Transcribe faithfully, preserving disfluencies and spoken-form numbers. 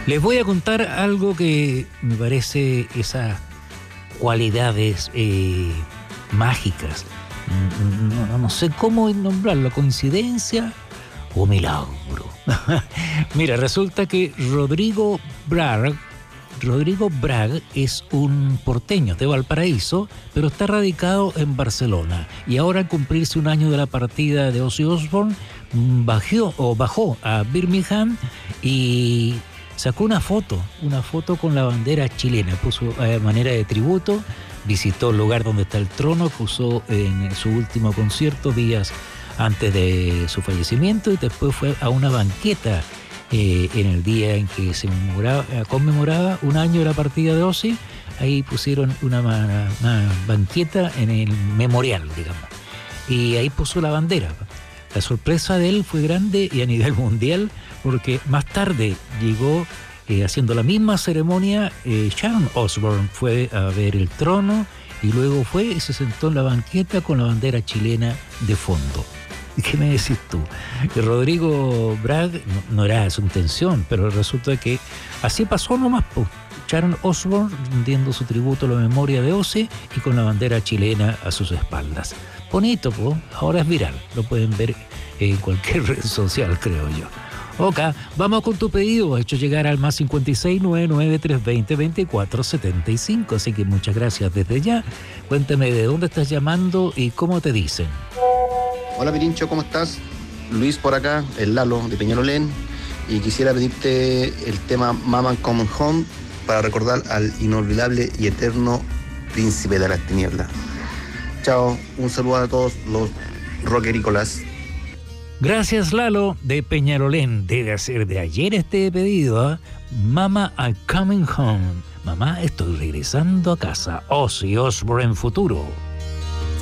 Les voy a contar algo que me parece esas cualidades eh, mágicas. No, no, no sé cómo nombrarlo, coincidencia o milagro. Mira, resulta que Rodrigo Bragg, Rodrigo Bragg es un porteño de Valparaíso, pero está radicado en Barcelona. Y ahora, al cumplirse un año de la partida de Ozzy Osbourne, bajó, o bajó a Birmingham y sacó una foto, una foto con la bandera chilena, puso a manera de tributo, visitó el lugar donde está el trono que usó en su último concierto días antes de su fallecimiento, y después fue a una banqueta eh, en el día en que se conmemoraba, conmemoraba un año de la partida de Ozzy. Ahí pusieron una, una, una banqueta en el memorial, digamos, y ahí puso la bandera. La sorpresa de él fue grande y a nivel mundial, porque más tarde llegó eh, haciendo la misma ceremonia eh, Sharon Osbourne, fue a ver el trono y luego fue y se sentó en la banqueta con la bandera chilena de fondo. ¿Qué me decís tú? Que Rodrigo Bragg no, no era su intención, pero resulta que así pasó nomás, pues. Sharon Osbourne rindiendo su tributo a la memoria de Ozzy y con la bandera chilena a sus espaldas. Bonito, pues. Ahora es viral, lo pueden ver en cualquier red social, creo yo. Ok, vamos con tu pedido, hecho llegar al más cincuenta y seis, noventa y nueve, trescientos veinte, veinticuatro setenta y cinco, así que muchas gracias desde ya. Cuéntame de dónde estás llamando y cómo te dicen. Hola Pirincho, ¿cómo estás? Luis por acá, el Lalo de Peñalolén, y quisiera pedirte el tema Mama Come Home para recordar al inolvidable y eterno príncipe de las tinieblas. Chao, un saludo a todos los rockerícolas. Gracias, Lalo de Peñalolén. Debe ser de ayer este pedido, ¿eh? Mama, I'm coming home. Mamá, estoy regresando a casa. Ozzy Osbourne en futuro.